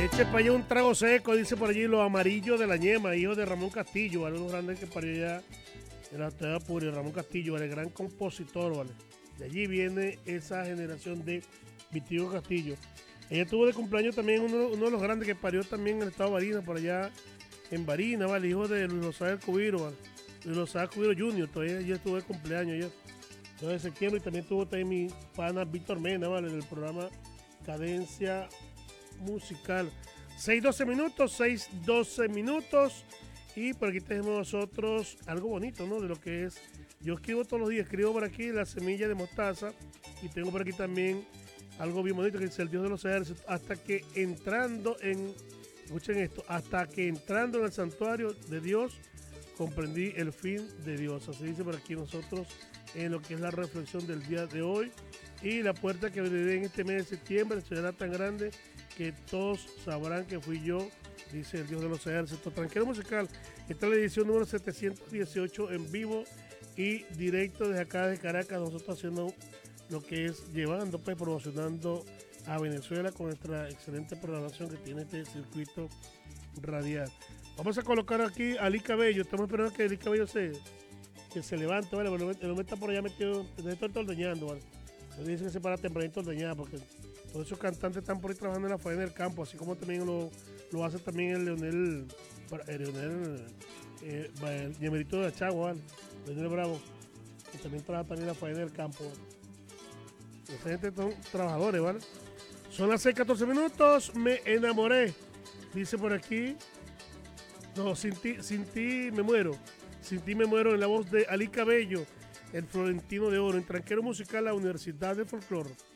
Eche para allá un trago seco, dice por allí, los amarillos de la ñema, hijo de Ramón Castillo, ¿vale? Uno grande que parió ya en la ciudad de Apure, Ramón Castillo, ¿vale? Gran compositor, ¿vale? De allí viene esa generación de Vitigo Castillo. Ella tuvo de cumpleaños también uno de los grandes que parió también en el estado de Barinas, por allá en Barinas, ¿vale? Hijo de Luis Rosario Cubiro, ¿vale? Luis Rosario Cubiro Jr., todavía yo estuve de cumpleaños ya. 2 de septiembre, y también tuvo también mi pana Víctor Mena, ¿vale? Del programa Cadencia Musical. 6:12 minutos, 6:12 minutos. Y por aquí tenemos nosotros algo bonito, ¿no? De lo que es. Yo escribo todos los días, escribo por aquí la semilla de mostaza. Y tengo por aquí también algo bien bonito que dice el Dios de los ejércitos. Hasta que entrando en. Escuchen esto. Hasta que entrando en el santuario de Dios, comprendí el fin de Dios. Así dice por aquí nosotros en lo que es la reflexión del día de hoy. Y la puerta que abriré en este mes de septiembre será tan grande que todos sabrán que fui yo, dice el Dios de los ejércitos. Tranquero Musical, esta es la edición número 718 en vivo y directo desde acá de Caracas, nosotros haciendo lo que es llevando, pues promocionando a Venezuela con nuestra excelente programación que tiene este circuito radial. Vamos a colocar aquí a Ali Cabello, estamos esperando que Ali Cabello que se levante, ¿vale? El hombre está por allá metido, está ordeñando, ¿vale? Me dicen que se para tempranito ordeñar porque todos esos cantantes están por ahí trabajando en la faena del campo, así como también lo hace también el Leonel el Yemerito de Achagua, ¿vale? Leonel Bravo, que también trabaja también en la faena del campo, ¿vale? Esa gente son trabajadores, ¿vale? Son las 6:14 minutos, me enamoré, dice por aquí. No, sin ti me muero. Sin ti me muero, en la voz de Ali Cabello, el Florentino de Oro, en Tranquero Musical, la Universidad de Folclore.